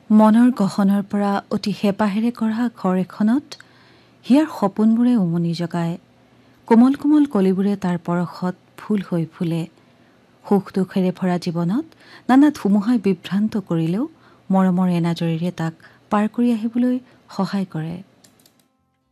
মনৰ গহনৰ পৰা অতি হেঁপাহেৰে কৰা ঘৰ এখনত হিয়াৰ সপোনবোৰে উমনি জগায়। কোমল কোমল কলিবোৰে তাৰ পৰশত ফুল হৈ ফুলে। সুখ দুখেৰে ভৰা জীৱনত নানা ধুমুহাই বিভ্ৰান্ত কৰিলেও মৰমৰ এনাজৰীৰে তাক পাৰ কৰি আহিবলৈ সহায় কৰে।